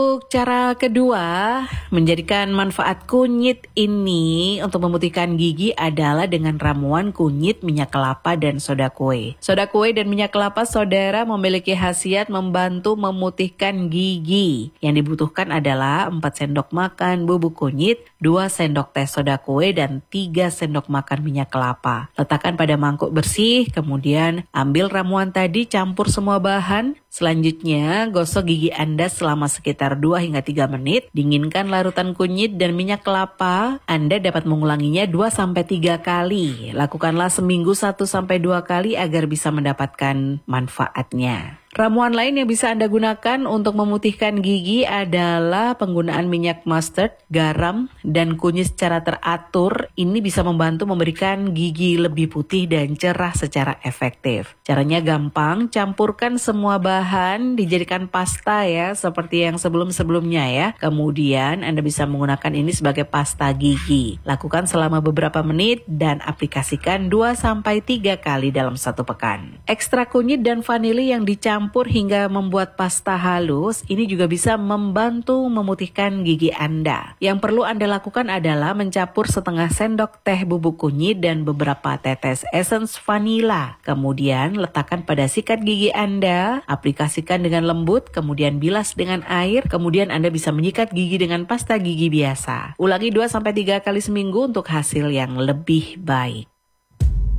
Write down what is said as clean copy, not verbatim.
Untuk cara kedua, menjadikan manfaat kunyit ini untuk memutihkan gigi adalah dengan ramuan kunyit, minyak kelapa, dan soda kue. Soda kue dan minyak kelapa saudara memiliki khasiat membantu memutihkan gigi. Yang dibutuhkan adalah 4 sendok makan bubuk kunyit, 2 sendok teh soda kue, dan 3 sendok makan minyak kelapa. Letakkan pada mangkuk bersih, kemudian ambil ramuan tadi, campur semua bahan. Selanjutnya, gosok gigi Anda selama sekitar 2 hingga 3 menit. Dinginkan larutan kunyit dan minyak kelapa. Anda dapat mengulanginya 2-3 kali. Lakukanlah seminggu 1-2 kali agar bisa mendapatkan manfaatnya. Ramuan lain yang bisa Anda gunakan untuk memutihkan gigi adalah penggunaan minyak mustard, garam, dan kunyit secara teratur. Ini bisa membantu memberikan gigi lebih putih dan cerah secara efektif. Caranya gampang, campurkan semua bahan, dijadikan pasta ya, seperti yang sebelum-sebelumnya ya. Kemudian Anda bisa menggunakan ini sebagai pasta gigi. Lakukan selama beberapa menit dan aplikasikan 2-3 kali dalam 1 pekan. Ekstrak kunyit dan vanili yang dicampur hingga membuat pasta halus, ini juga bisa membantu memutihkan gigi Anda. Yang perlu Anda lakukan adalah mencampur setengah sendok teh bubuk kunyit dan beberapa tetes essence vanila. Kemudian letakkan pada sikat gigi Anda, aplikasikan dengan lembut, kemudian bilas dengan air, kemudian Anda bisa menyikat gigi dengan pasta gigi biasa. Ulangi 2-3 kali seminggu untuk hasil yang lebih baik.